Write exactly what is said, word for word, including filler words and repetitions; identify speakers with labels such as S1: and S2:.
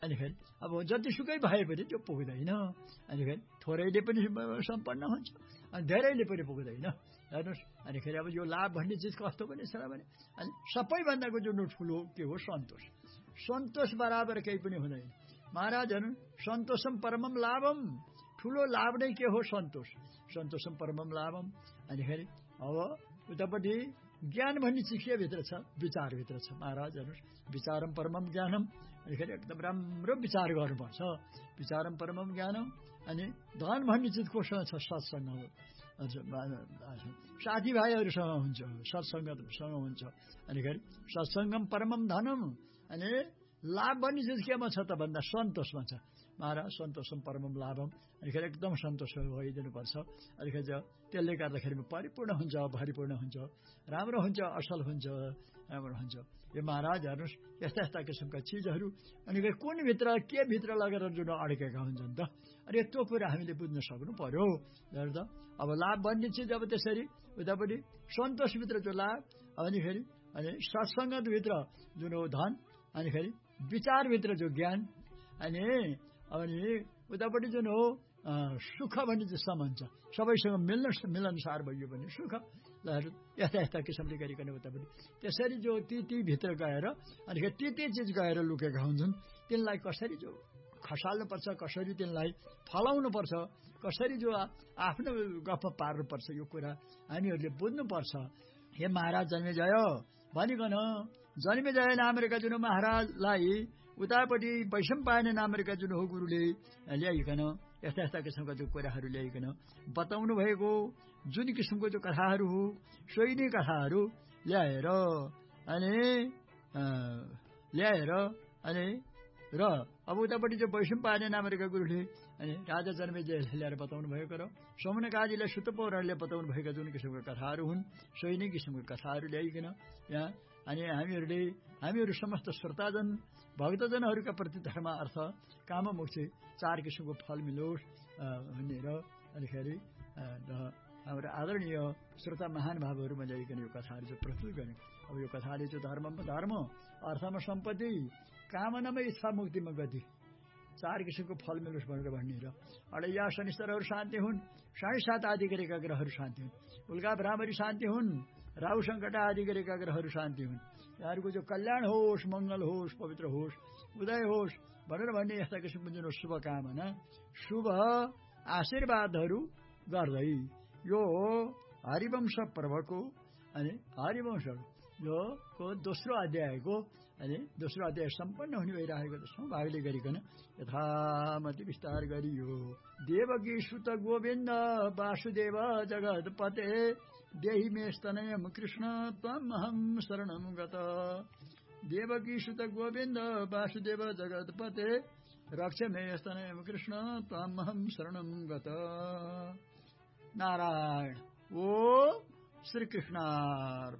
S1: अनि फेरि अब जतिसुकै भए पनि त्यो पुग्दैन। अनि फेरि थोरैले पनि सम्पन्न हुन्छ अनि धेरैले पनि पुग्दैन। हेर्नुहोस्, अनि फेरि अब यो लाभ भन्ने चिज कस्तो पनि छ भने अनि सबैभन्दाको जुन ठुलो के हो सन्तोष। सन्तोष बराबर केही पनि हुँदैन महाराजहरू। सन्तोषम परमम लाभम, ठुलो लाभ नै के हो सन्तोष। सन्तोषम परमम लाभम। अनि फेरि अब उतापट्टि ज्ञान भन्ने चिज के भित्र छ, विचारभित्र छ महाराजहरू। विचारम परमम ज्ञानम। अनि फेरि एकदम राम्रो विचार गर्नुपर्छ। विचारम परमम ज्ञानम। अनि धन भन्ने चिज कोसँग छ, सत्सङ्ग हो। साथीभाइहरूसँग हुन्छ, सत्सङ्गसँग हुन्छ। अनि फेरि सत्सङ्गम परमम धनम। अनि लाभ भन्ने चिज केमा छ त भन्दा सन्तोषमा छ महाराज। सन्तोषम परमम लाभम। अनि फेरि एकदम सन्तोष भइदिनुपर्छ। अनि फेरि त्यसले गर्दाखेरि परिपूर्ण हुन्छ, भरिपूर्ण हुन्छ, राम्रो हुन्छ, असल हुन्छ, राम्रो हुन्छ। यो महाराज हेर्नुहोस्, यस्ता यस्ता किसिमका चिजहरू अनि फेरि कुन भित्र के भित्र लगेर जुन अड्केका हुन्छन् त। अनि त्यो कुरा हामीले बुझ्न सक्नु पर्यो। हेर्नु त अब लाभ भन्ने चिज अब त्यसरी उतापट्टि सन्तोषभित्र जो लाभ, अनि फेरि अनि सत्सङ्गभित्र जुन हो धन, अनि फेरि विचारभित्र जो ज्ञान, अनि अनि उतापट्टि जुन हो सुख भन्ने चाहिँ सम्बन्ध छ, सबैसँग मिल्न मिलनसार भयो भने सुख। ल यस्ता यस्ता किसिमले गरिकन उतापट्टि त्यसरी जो ती ती भित्र गएर अनि ती ती चिज गएर लुकेका हुन्छन्, तिनलाई कसरी जो खसाल्नुपर्छ, कसरी तिनलाई फलाउनुपर्छ, कसरी जो आफ्नो गफ पार्नुपर्छ, यो कुरा हामीहरूले बुझ्नुपर्छ। हे महाराज जन्मेजय भनिकन जन्मेजय नामका जुन महाराजलाई उतापट्टि वैशम्पायन नामका जुन हो गुरुले ल्याइकन यस्ता यस्ता किसिमका जो कुराहरू ल्याइकन बताउनु भएको जुन किसिमको जो कथाहरू हो, सोही नै कथाहरू ल्याएर अनि ल्याएर अनि र अब उतापट्टि जो वैशम्पायन नामका गुरुले अनि राजा जन्मेजयले ल्याएर बताउनु भएको र सौनकादिलाई सुत पौराणले बताउनु भएका जुन किसिमका कथाहरू हुन्, सोही नै किसिमका कथाहरू ल्याइकन यहाँ अनि हामीहरूले हामीहरू समस्त श्रोताजन भक्तजनहरूका प्रति धर्म अर्थ काम मोक्ष चार किसिमको फल मिलोस् भनेर अनिखेरि हाम्रो आदरणीय श्रोता महानुभावहरूमा ल्याइकन यो कथाहरू चाहिँ प्रस्तुत गर्ने। अब यो कथाले चाहिँ धर्ममा धर्म, अर्थमा सम्पत्ति, कामनामा इच्छा, मुक्तिमा गति, चार किसिमको फल मिलोस् भनेर भन्ने र अडैया शनिश्चरहरू शान्ति हुन्, साढे सात आदि गरेका ग्रहहरू शान्ति हुन्, उल्का भ्रामरी शान्ति हुन्, राहु सङ्कट आदि गरेका ग्रहहरू शान्ति हुन्, यहाँहरूको जो कल्याण होस्, मङ्गल होस्, पवित्र होस्, उदय होस् भनेर भन्ने यस्ता किसिमको जुन शुभकामना, शुभ आशीर्वादहरू गर्दै यो हरिवंश पर्वको अनि हरिवंश यो को दोस्रो अध्यायको अनि दोस्रो अध्याय सम्पन्न हुने भइरहेको छौँ भागले गरिकन यथामति विस्तार गरियो। देवकी सुत गोविन्द वासुदेव जगतपते देहि मे स्तनयं कृष्ण त्वमहं शरणं गत। देवकी सुत गोविन्द वासुदेव जगतपते रक्ष मे स्तनयं कृष्ण त्वमहं शरणं गत। नारायण। ओ श्री कृष्णार्पणमस्तु।